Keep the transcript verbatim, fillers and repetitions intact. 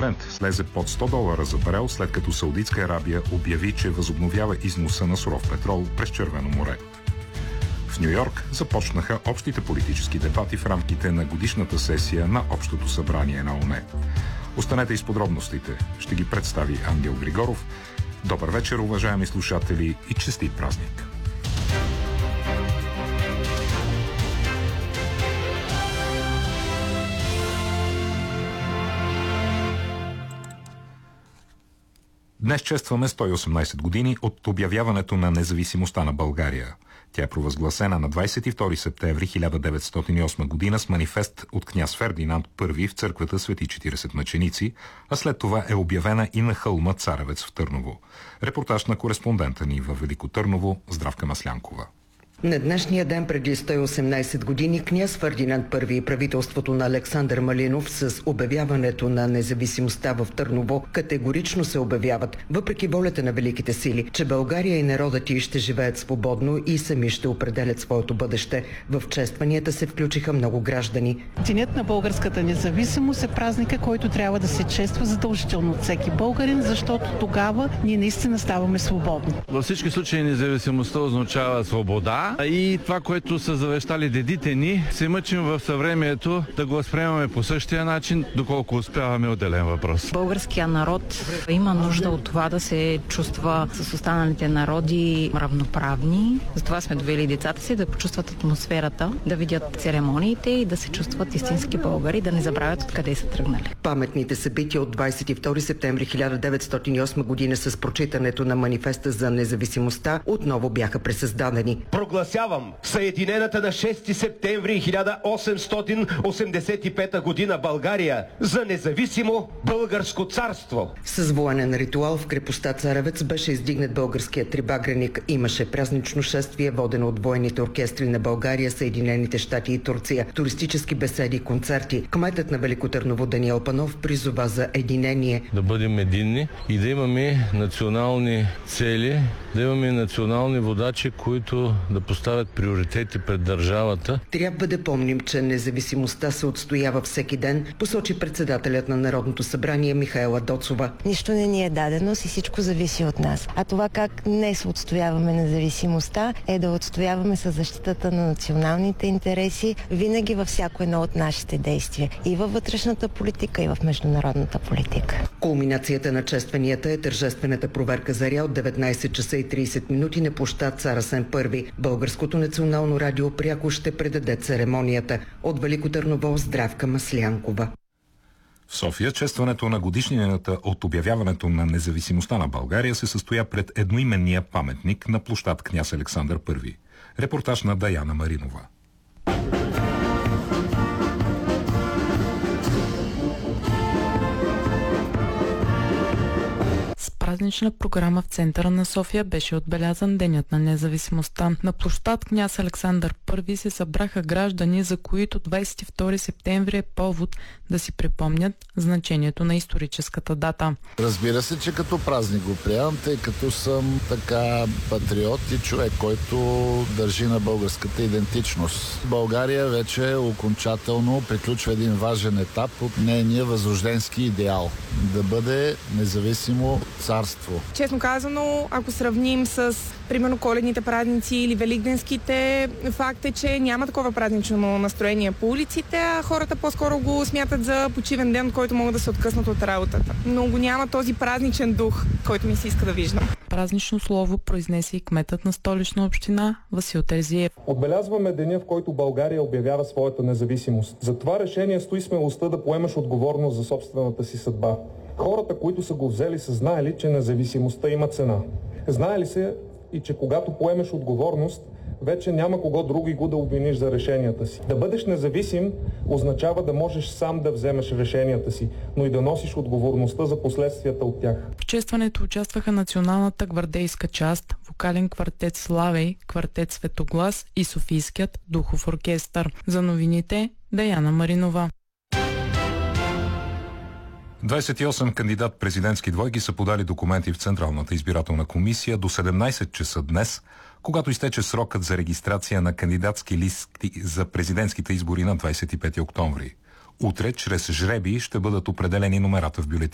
Брент слезе под сто долара за барел, след като Саудитска Арабия обяви, че възобновява износа на суров петрол през Червено море. В Ню Йорк започнаха общите политически дебати в рамките на годишната сесия на Общото събрание на ООН. Останете и с подробностите. Ще ги представи Ангел Григоров. Добър вечер, уважаеми слушатели, и честит празник! Днес честваме сто и осемнадесет години от обявяването на независимостта на България. Тя е провъзгласена на двадесет и втори септември хиляда деветстотин и осма година с манифест от княз Фердинанд Първи в църквата Свети четиридесет мъченици, а след това е обявена и на хълма Царевец в Търново. Репортаж на кореспондента ни във Велико Търново Здравка Маслянкова. На днешния ден преди сто и осемнадесет години княз Фердинанд Първи и правителството на Александър Малинов с обявяването на независимостта в Търново категорично се обявяват, въпреки волята на великите сили, че България и народът ѝ ще живеят свободно и сами ще определят своето бъдеще. В честванията се включиха много граждани. Денят на българската независимост е празника, който трябва да се чества задължително от всеки българин, защото тогава ние наистина ставаме свободни. Във всички случаи независимостта означава свобода. И това, което са завещали дедите ни, се мъчим в съвремието да го възприемаме по същия начин, доколко успяваме, отделен въпрос. Българския народ има нужда от това да се чувства с останалите народи равноправни. Затова сме довели децата си да почувстват атмосферата, да видят церемониите и да се чувстват истински българи, да не забравят откъде са тръгнали. Паметните събития от двадесет и втори септември хиляда деветстотин и осма година с прочитането на манифеста за независимостта отново бяха пресъздадени. Прогласявам съединената на шести септември хиляда осемстотин осемдесет и пета година България за независимо българско царство. С военен ритуал в крепостта Царевец беше издигнат българският трибагреник. Имаше празнично шествие, водено от военните оркестри на България, Съединените щати и Турция, туристически беседи, концерти. Кметът на Велико Търново Даниел Панов призова за единение. Да бъдем единни и да имаме национални цели, да имаме национални водачи, които да поставят приоритети пред държавата. Трябва да помним, че независимостта се отстоява всеки ден, посочи председателят на Народното събрание Михаела Доцова. Нищо не ни е дадено и всичко зависи от нас. А това как днес отстояваме независимостта е да отстояваме със защитата на националните интереси винаги във всяко едно от нашите действия. И във вътрешната политика, и в международната политика. Кулминацията на честванията е тържествената проверка заря от деветнадесет часа и тридесет минути на площад Цар Асен Първи. Българското национално радио пряко ще предаде церемонията. От Велико Търново Здравка Маслянкова. В София честването на годишнината от обявяването на независимостта на България се състоя пред едноименния паметник на площад княз Александър Първи. Репортаж на Даяна Маринова. Празнична програма в центъра на София беше отбелязан Денят на независимостта. На площад княз Александър Първи се събраха граждани, за които двадесет и втори септември е повод да си припомнят значението на историческата дата. Разбира се, че като празник го приемам, тъй като съм така патриот и човек, който държи на българската идентичност. България вече окончателно приключва един важен етап от нейния възрожденски идеал. Да бъде независимо царство. Честно казано, ако сравним с примерно коледните празници или великденските, факт е, че няма такова празнично настроение по улиците, а хората по-скоро го смятат за почивен ден, който могат да се откъснат от работата. Но го няма този празничен дух, който ми се иска да виждам. Празнично слово произнесе и кметът на Столична община Васил Терзиев. Отбелязваме деня, в който България обявява своята независимост. За това решение стои смелостта да поемеш отговорност за собствената си съдба. Хората, които са го взели, са знаели, че независимостта има цена. Знаели се и че когато поемеш отговорност, вече няма кого други го да обвиниш за решенията си. Да бъдеш независим означава да можеш сам да вземеш решенията си, но и да носиш отговорността за последствията от тях. В честването участваха националната гвардейска част, вокален квартет Славей, квартет Светоглас и Софийският духов оркестър. За новините Даяна Маринова. двадесет и осем кандидат-президентски двойки са подали документи в Централната избирателна комисия до седемнадесет часа днес, когато изтече срокът за регистрация на кандидатски листи за президентските избори на двадесет и пети октомври. Утре, чрез жребий, ще бъдат определени номерата в бюлетините.